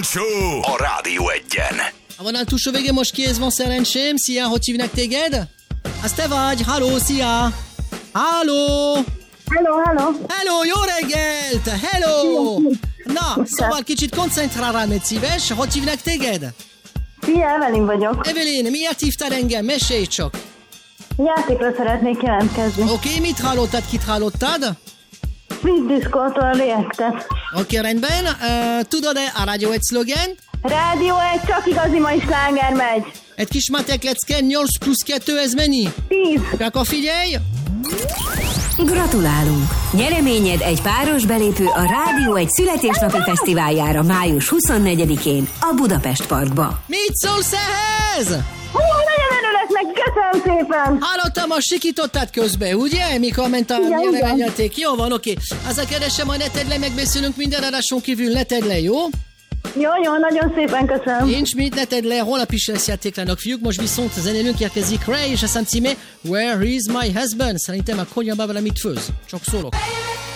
Show a Rádió Egyen. A vonal túlsó végén most kéz van, szerencsém. Szia, hogy hívnak téged? Az te vagy, halló, szia! Halló! Hello, Jó reggelt! Hello! Na, szóval kicsit koncentrálj, légy szíves. Hogy hívnak téged? Szia, Evelyn vagyok. Evelyn, miért hívtál engem? Mesélj csak! Játékra szeretnék jelentkezni. Oké, mit hallottad, kit hallottad? Sweet Disco-tól a Reactet. Oké, rendben. Tudod-e a Rádió egy szlogen? Rádió 1, csak igazi mai sláger megy. Egy kis matek lecke, 8 plusz 2, ez mennyi? 10. Akkor figyelj! Gratulálunk! Nyereményed egy páros belépő a Rádió egy születésnapi fesztiváljára május 24-én a Budapest Parkba. Mit szólsz ehhez? Nagyon örülök neki, köszönöm szépen. Hallottam, a sikítottad közben, ugye? Mikor ment a nyereményjáték. Jó van, oké. Az a keresem, majd ne tedd le, megbeszélünk minden adáson kívül, ne tedd le, jó? Jó, nagyon szépen köszönöm. Nincs mit, ne tedd le, holnap is lesz játéklának, fiúk. Most viszont a zenélünk érkezik Ray, és a szám címe Where is my husband? Szerintem a konyhában valamit főz. Csak szólok.